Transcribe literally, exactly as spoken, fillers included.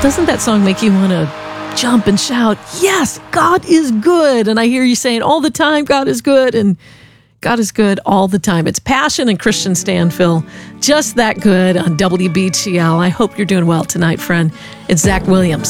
doesn't that song make you want to jump and shout, yes, God is good? And I hear you saying all the time, God is good, and God is good all the time. It's Passion and Christian Stanfill, just that good on W B T L. I hope you're doing well tonight, friend. It's Zach Williams.